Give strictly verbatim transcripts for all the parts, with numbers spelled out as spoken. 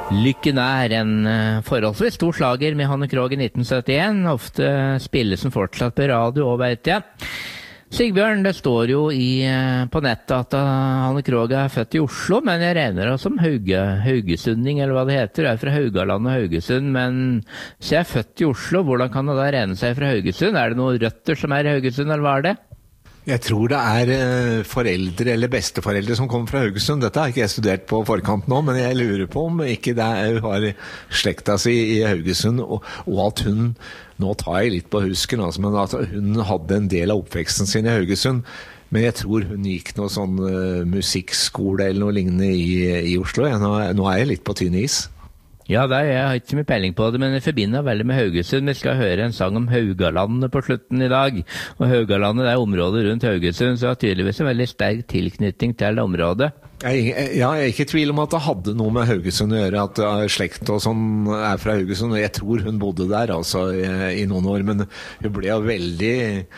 Lykken er en uh, forholdsvis stor slager med Hanne Krogh i nitten syttien. Ofte spilles den fortsatt på radio, og vet jeg. Sigbjørn, det står jo i, uh, på nettet at uh, Hanne Krogh er født i Oslo, men jeg regner det som Hauge, Haugesunding, eller hva det heter. Jeg er fra Haugaland og Haugesund, men så jeg er født i Oslo. Hvordan kan det da regne seg fra Haugesund? Er det noen røtter som er i Haugesund, eller hva er det? Jeg tror det er eh, foreldre eller besteforeldre som kommer fra Haugesund. Dette har ikke jeg studert på forkant nå, men jeg lurer på om ikke det er, har slekta si i Haugesund, og, og at hun, nå tar jeg litt på husken, altså, men at hun hadde en del av oppveksten sin i Haugesund. Men jeg tror hun gikk noe sånn uh, musikkskole eller noe lignende i, i Oslo. Ja, nå, nå er jeg litt på tynn is. Ja, det er, jeg har ikke så mye peiling på det, men jeg forbinder veldig med Haugesund. Vi skal høre en sang om Haugalandet på slutten i dag. Og Haugalandet er området rundt Haugesund, så det har tydeligvis en veldig sterk tilknytning til det området. Jeg, jeg, jeg er ikke i tvil om at det hadde noe med Haugesund å gjøre, at slekt og sånn er fra Haugesund. Og jeg tror hun bodde der altså i, i noen år, men hun ble jo veldig...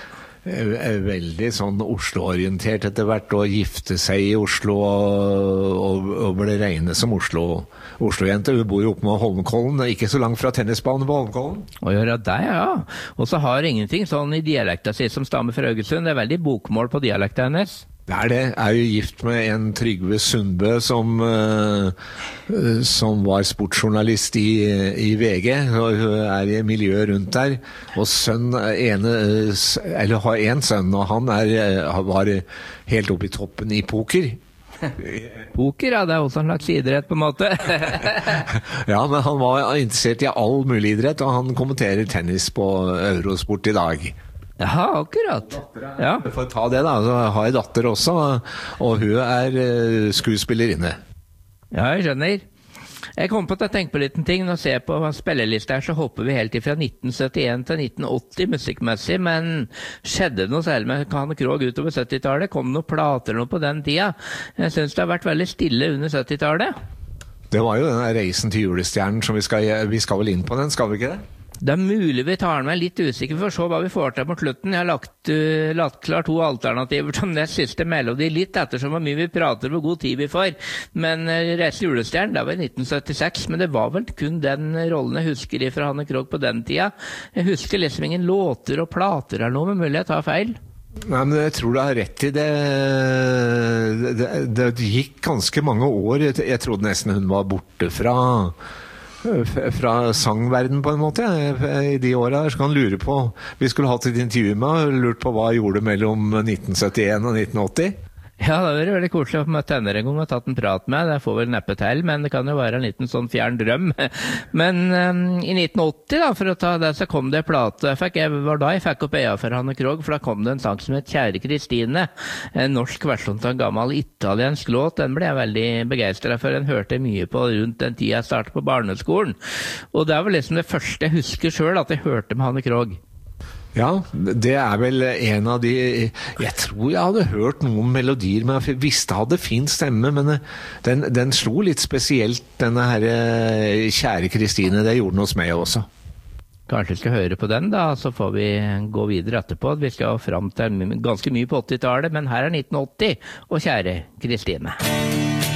veldig sånn Oslo-orientert etter hvert, og gifte seg i Oslo og, og, og ble regnet som Oslo, Oslo-jente. Hun bor jo oppe med Holmenkollen, ikke så langt fra tennisbanen på Holmenkollen. Og gjør det, ja. Og så har ingenting sånn i dialekta si som stammer fra Haugesund. Det er veldig bokmål på dialekta hennes. Det er det. Jeg er jo gift med en Trygve Sundbø som, uh, som var sportsjournalist i, i V G, og hun er i miljøet rundt der. Og sønn, ene, eller har en sønn, og han er, var helt oppe i toppen i poker. Poker, ja, det er også en slags idrett på en måte. Ja, men han var interessert i all mulig idrett, og han kommenterer tennis på Eurosport i dag. Ja, akkurat. Ja. For å ta det da, så har jeg datter også, og hun er skuespillerinne. Ja, jeg skjønner. Jeg kom på at jeg tenkte på en liten ting. Når jeg ser på spillelista her, så hopper vi helt fra nitten syttien til nitten åtti musikkmessig, men skjedde det noe særlig med Hanne Krogh utover syttitallet? Kom det noen plater noe på den tida? Jeg synes det har vært veldig stille under syttitallet. Det var jo denne reisen til julestjernen som vi skal, vi skal vel inn på den, skal vi ikke det? Det er mulig vi tar den med litt usikker for å se hva vi får til mot slutten. Jeg har lagt, uh, lagt klar to alternativer til nest siste melodi, litt ettersom hvor mye vi prater og hvor god tid vi får. Men uh, Reise julestjern, det var i nitten syttiseks, men det var vel kun den rollen jeg husker fra Hanne Krogh på den tida. Jeg husker liksom ingen låter og plater eller noe, men mulig jeg tar feil. Nei, men jeg tror du har rett i det. Det, det, det gikk ganske mange år. Jeg, jeg trodde nesten hun var borte fra... fra sangverden på en måte i de årene. Så kan lure på, vi skulle hatt et intervju med, lurt på hva jeg gjorde mellom nitten syttien og nitten åtti. Ja, det var veldig koselig å få møte henne en gang og tatt en prat med. Det får vel neppe til, men det kan jo være en liten sånn fjern drøm. Men um, i nitten åtti da, for å ta det, så kom det plate. Jeg fikk, jeg var da jeg fikk opp øya for Hanne Krogh, for da kom det en sang som het Kjære Kristine. En norsk versjon til en gammel italiensk låt. Den ble jeg veldig begeistret for. Den hørte jeg mye på rundt den tida jeg startet på barneskolen. Og det var liksom det første jeg husker selv, at jeg hørte med Hanne Krogh. Ja, det er vel en av de... Jeg tror jeg hadde hørt noen melodier, men jeg visste jeg hadde fin stemme, men den, den slo litt spesielt, denne her Kjære Kristine. Det gjorde den hos meg også. Kanskje vi skal høre på den da, så får vi gå videre etterpå. Vi skal frem til ganske mye på åttitallet, men her er nitten åtti, og Kjære Kristine.